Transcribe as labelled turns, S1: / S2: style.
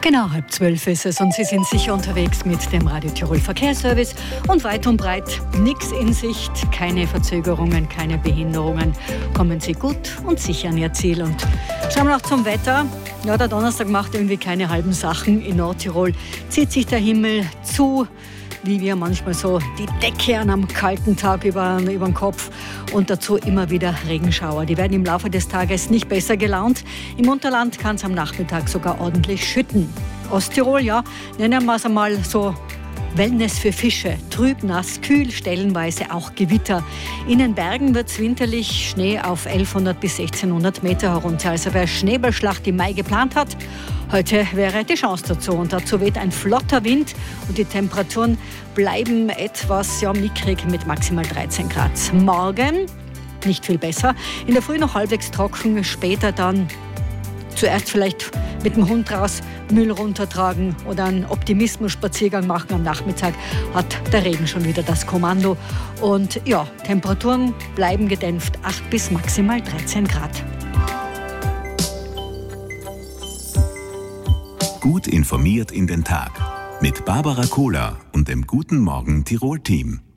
S1: Genau, 11:30 ist es und Sie sind sicher unterwegs mit dem Radio Tirol Verkehrsservice und weit und breit nichts in Sicht, keine Verzögerungen, keine Behinderungen. Kommen Sie gut und sicher an Ihr Ziel. Und schauen wir noch zum Wetter. Ja, der Donnerstag macht irgendwie keine halben Sachen. In Nordtirol zieht sich der Himmel zu, wie wir manchmal so die Decke an einem kalten Tag über den Kopf und dazu immer wieder Regenschauer. Die werden im Laufe des Tages nicht besser gelaunt. Im Unterland kann es am Nachmittag sogar ordentlich schütten. Osttirol, ja, nennen wir es einmal so Wellness für Fische. Trüb, nass, kühl, stellenweise auch Gewitter. In den Bergen wird es winterlich Schnee auf 1100 bis 1600 Meter herunter. Also wer Schneeballschlacht im Mai geplant hat, heute wäre die Chance dazu. Und dazu weht ein flotter Wind und die Temperaturen bleiben etwas mickrig mit maximal 13 Grad. Morgen nicht viel besser. In der Früh noch halbwegs trocken, später dann zuerst vielleicht mit dem Hund raus Müll runtertragen oder einen Optimismus-Spaziergang machen. Am Nachmittag hat der Regen schon wieder das Kommando. Und ja, Temperaturen bleiben gedämpft, 8 bis maximal 13 Grad.
S2: Gut informiert in den Tag mit Barbara Kohler und dem Guten Morgen Tirol-Team.